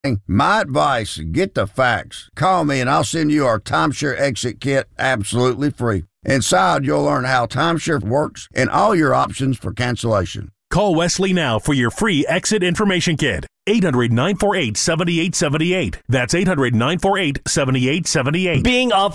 My advice, get the facts. Call me and I'll send you our timeshare exit kit absolutely free. Inside, you'll learn how timeshare works and all your options for cancellation. Call Wesley now for your free exit information kit. 800-948-7878. That's 800-948-7878. Being a